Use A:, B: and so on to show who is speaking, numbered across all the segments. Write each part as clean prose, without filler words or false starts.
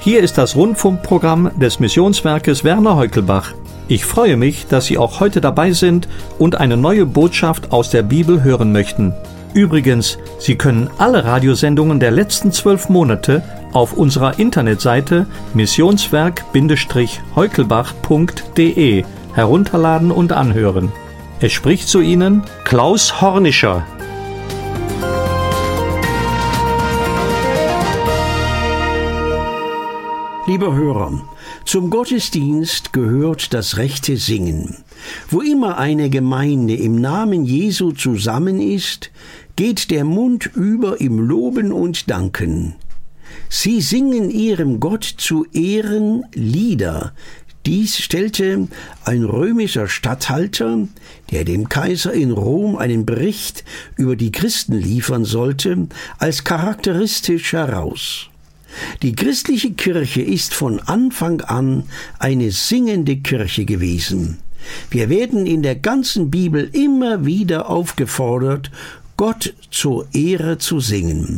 A: Hier ist das Rundfunkprogramm des Missionswerkes Werner Heukelbach. Ich freue mich, dass Sie auch heute dabei sind und eine neue Botschaft aus der Bibel hören möchten. Übrigens, Sie können alle Radiosendungen der letzten 12 Monate auf unserer Internetseite missionswerk-heukelbach.de herunterladen und anhören. Es spricht zu Ihnen Klaus Hornischer.
B: Lieber Hörer, zum Gottesdienst gehört das rechte Singen. Wo immer eine Gemeinde im Namen Jesu zusammen ist, geht der Mund über im Loben und Danken. Sie singen ihrem Gott zu Ehren Lieder. Dies stellte ein römischer Statthalter, der dem Kaiser in Rom einen Bericht über die Christen liefern sollte, als charakteristisch heraus. Die christliche Kirche ist von Anfang an eine singende Kirche gewesen. Wir werden in der ganzen Bibel immer wieder aufgefordert, Gott zur Ehre zu singen.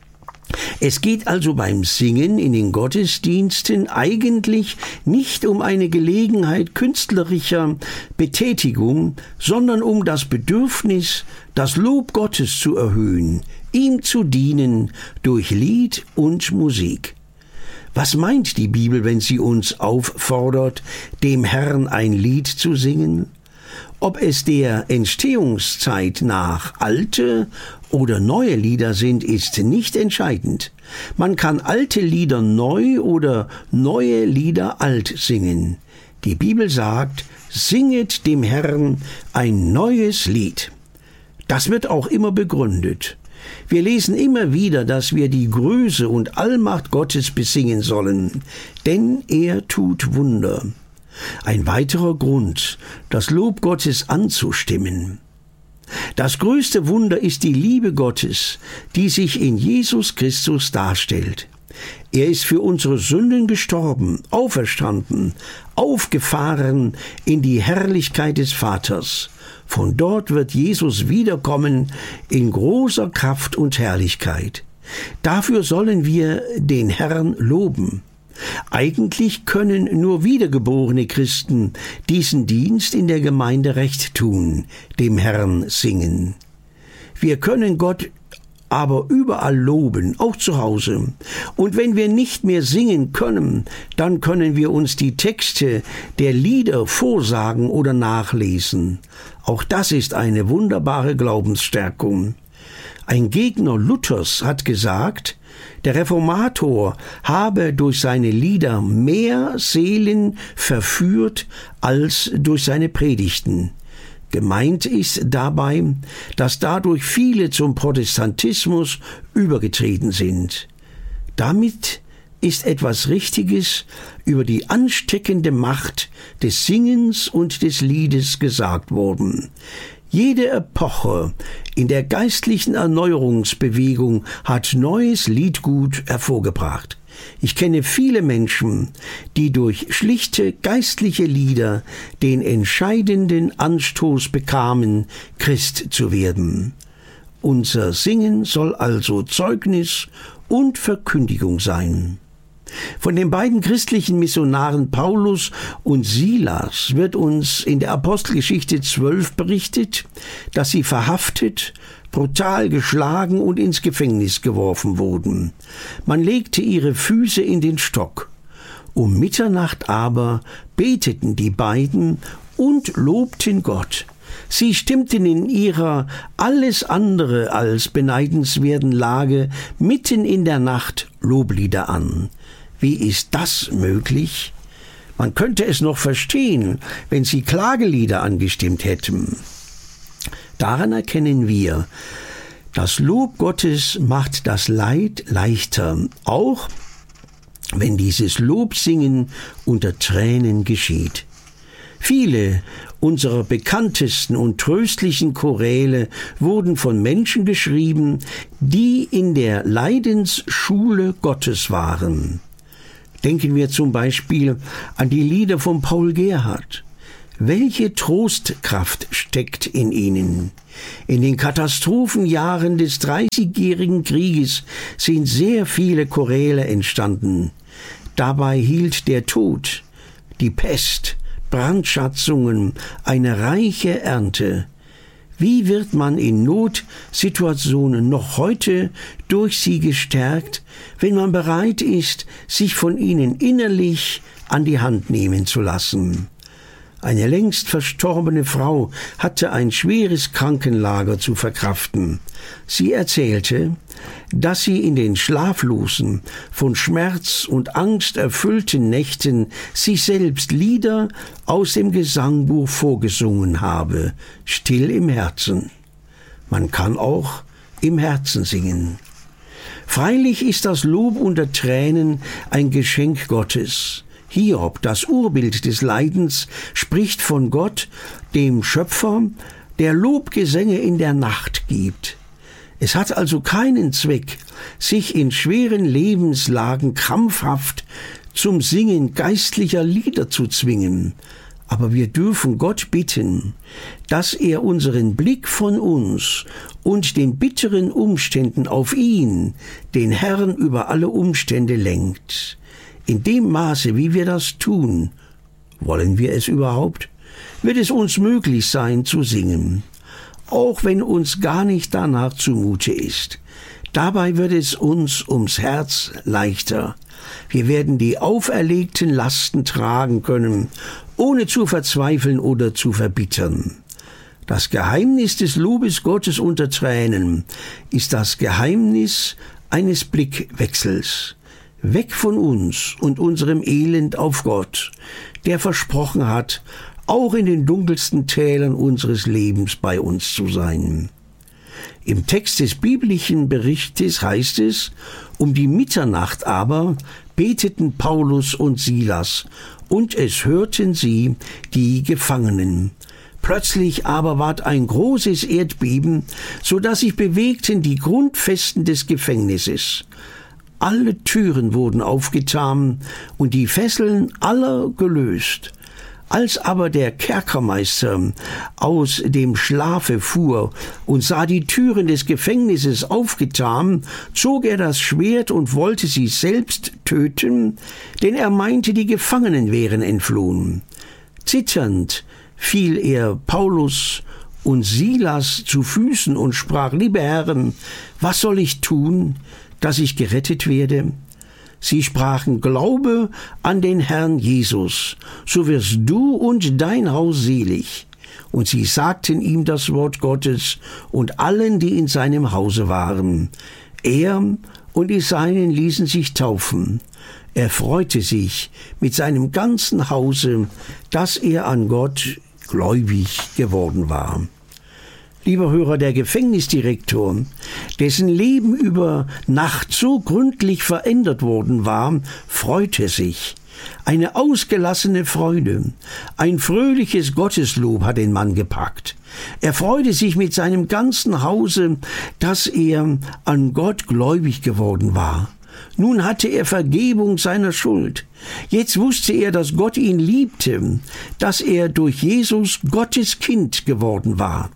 B: Es geht also beim Singen in den Gottesdiensten eigentlich nicht um eine Gelegenheit künstlerischer Betätigung, sondern um das Bedürfnis, das Lob Gottes zu erhöhen, ihm zu dienen durch Lied und Musik. Was meint die Bibel, wenn sie uns auffordert, dem Herrn ein Lied zu singen? Ob es der Entstehungszeit nach alte oder neue Lieder sind, ist nicht entscheidend. Man kann alte Lieder neu oder neue Lieder alt singen. Die Bibel sagt, singet dem Herrn ein neues Lied. Das wird auch immer begründet. Wir lesen immer wieder, dass wir die Größe und Allmacht Gottes besingen sollen, denn er tut Wunder. Ein weiterer Grund, das Lob Gottes anzustimmen. Das größte Wunder ist die Liebe Gottes, die sich in Jesus Christus darstellt. Er ist für unsere Sünden gestorben, auferstanden, aufgefahren in die Herrlichkeit des Vaters. Von dort wird Jesus wiederkommen in großer Kraft und Herrlichkeit. Dafür sollen wir den Herrn loben. Eigentlich können nur wiedergeborene Christen diesen Dienst in der Gemeinde recht tun, dem Herrn singen. Wir können Gott aber überall loben, auch zu Hause. Und wenn wir nicht mehr singen können, dann können wir uns die Texte der Lieder vorsagen oder nachlesen. Auch das ist eine wunderbare Glaubensstärkung. Ein Gegner Luthers hat gesagt, der Reformator habe durch seine Lieder mehr Seelen verführt als durch seine Predigten. Gemeint ist dabei, dass dadurch viele zum Protestantismus übergetreten sind. Damit ist etwas Richtiges über die ansteckende Macht des Singens und des Liedes gesagt worden. Jede Epoche in der geistlichen Erneuerungsbewegung hat neues Liedgut hervorgebracht. Ich kenne viele Menschen, die durch schlichte geistliche Lieder den entscheidenden Anstoß bekamen, Christ zu werden. Unser Singen soll also Zeugnis und Verkündigung sein. Von den beiden christlichen Missionaren Paulus und Silas wird uns in der Apostelgeschichte 12 berichtet, dass sie verhaftet, brutal geschlagen und ins Gefängnis geworfen wurden. Man legte ihre Füße in den Stock. Um Mitternacht aber beteten die beiden und lobten Gott. Sie stimmten in ihrer alles andere als beneidenswerten Lage mitten in der Nacht Loblieder an. Wie ist das möglich? Man könnte es noch verstehen, wenn sie Klagelieder angestimmt hätten. Daran erkennen wir, das Lob Gottes macht das Leid leichter, auch wenn dieses Lobsingen unter Tränen geschieht. Viele unserer bekanntesten und tröstlichen Choräle wurden von Menschen geschrieben, die in der Leidensschule Gottes waren. Denken wir zum Beispiel an die Lieder von Paul Gerhardt. Welche Trostkraft steckt in ihnen? In den Katastrophenjahren des 30-jährigen Krieges sind sehr viele Choräle entstanden. Dabei hielt der Tod, die Pest, Brandschatzungen eine reiche Ernte. Wie wird man in Notsituationen noch heute durch sie gestärkt, wenn man bereit ist, sich von ihnen innerlich an die Hand nehmen zu lassen? Eine längst verstorbene Frau hatte ein schweres Krankenlager zu verkraften. Sie erzählte, dass sie in den schlaflosen, von Schmerz und Angst erfüllten Nächten sich selbst Lieder aus dem Gesangbuch vorgesungen habe, still im Herzen. Man kann auch im Herzen singen. Freilich ist das Lob unter Tränen ein Geschenk Gottes. Hiob, das Urbild des Leidens, spricht von Gott, dem Schöpfer, der Lobgesänge in der Nacht gibt. Es hat also keinen Zweck, sich in schweren Lebenslagen krampfhaft zum Singen geistlicher Lieder zu zwingen. Aber wir dürfen Gott bitten, dass er unseren Blick von uns und den bitteren Umständen auf ihn, den Herrn über alle Umstände, lenkt. In dem Maße, wie wir das tun, wollen wir es überhaupt, wird es uns möglich sein zu singen, auch wenn uns gar nicht danach zumute ist. Dabei wird es uns ums Herz leichter. Wir werden die auferlegten Lasten tragen können, ohne zu verzweifeln oder zu verbittern. Das Geheimnis des Lobes Gottes unter Tränen ist das Geheimnis eines Blickwechsels. Weg von uns und unserem Elend auf Gott, der versprochen hat, auch in den dunkelsten Tälern unseres Lebens bei uns zu sein. Im Text des biblischen Berichtes heißt es, um die Mitternacht aber beteten Paulus und Silas, und es hörten sie die Gefangenen. Plötzlich aber ward ein großes Erdbeben, so dass sich bewegten die Grundfesten des Gefängnisses. Alle Türen wurden aufgetan und die Fesseln aller gelöst. Als aber der Kerkermeister aus dem Schlafe fuhr und sah die Türen des Gefängnisses aufgetan, zog er das Schwert und wollte sich selbst töten, denn er meinte, die Gefangenen wären entflohen. Zitternd fiel er Paulus und Silas zu Füßen und sprach: Liebe Herren, was soll ich tun, dass ich gerettet werde? Sie sprachen: Glaube an den Herrn Jesus, so wirst du und dein Haus selig. Und sie sagten ihm das Wort Gottes und allen, die in seinem Hause waren. Er und die Seinen ließen sich taufen. Er freute sich mit seinem ganzen Hause, dass er an Gott gläubig geworden war. Lieber Hörer, der Gefängnisdirektor, dessen Leben über Nacht so gründlich verändert worden war, freute sich. Eine ausgelassene Freude, ein fröhliches Gotteslob hat den Mann gepackt. Er freute sich mit seinem ganzen Hause, dass er an Gott gläubig geworden war. Nun hatte er Vergebung seiner Schuld. Jetzt wusste er, dass Gott ihn liebte, dass er durch Jesus Gottes Kind geworden war.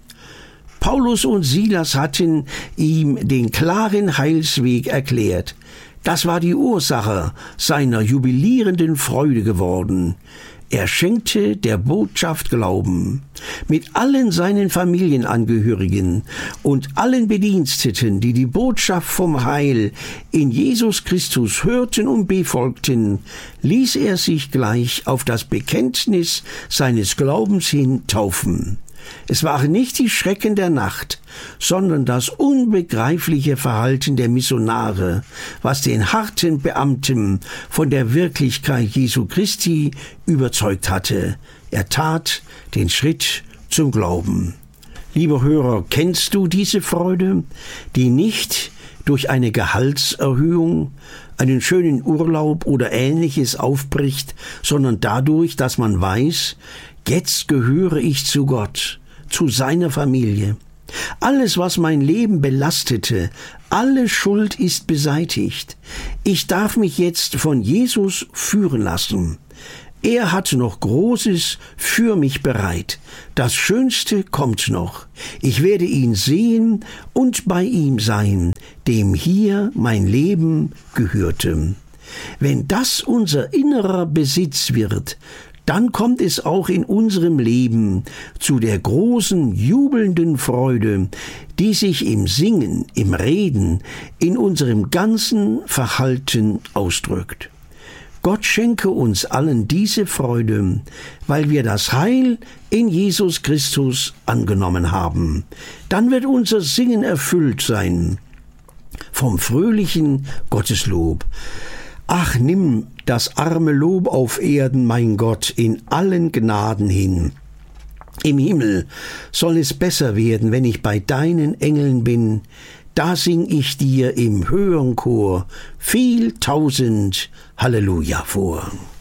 B: Paulus und Silas hatten ihm den klaren Heilsweg erklärt. Das war die Ursache seiner jubilierenden Freude geworden. Er schenkte der Botschaft Glauben. Mit allen seinen Familienangehörigen und allen Bediensteten, die die Botschaft vom Heil in Jesus Christus hörten und befolgten, ließ er sich gleich auf das Bekenntnis seines Glaubens hin taufen. Es waren nicht die Schrecken der Nacht, sondern das unbegreifliche Verhalten der Missionare, was den harten Beamten von der Wirklichkeit Jesu Christi überzeugt hatte. Er tat den Schritt zum Glauben. Lieber Hörer, kennst du diese Freude, die nicht durch eine Gehaltserhöhung, einen schönen Urlaub oder Ähnliches aufbricht, sondern dadurch, dass man weiß, jetzt gehöre ich zu Gott, zu seiner Familie. Alles, was mein Leben belastete, alle Schuld ist beseitigt. Ich darf mich jetzt von Jesus führen lassen. Er hat noch Großes für mich bereit. Das Schönste kommt noch. Ich werde ihn sehen und bei ihm sein, dem hier mein Leben gehörte. Wenn das unser innerer Besitz wird, dann kommt es auch in unserem Leben zu der großen, jubelnden Freude, die sich im Singen, im Reden, in unserem ganzen Verhalten ausdrückt. Gott schenke uns allen diese Freude, weil wir das Heil in Jesus Christus angenommen haben. Dann wird unser Singen erfüllt sein vom fröhlichen Gotteslob. Ach, nimm das arme Lob auf Erden, mein Gott, in allen Gnaden hin. Im Himmel soll es besser werden, wenn ich bei deinen Engeln bin. Da sing ich dir im höheren Chor viel tausend Halleluja vor.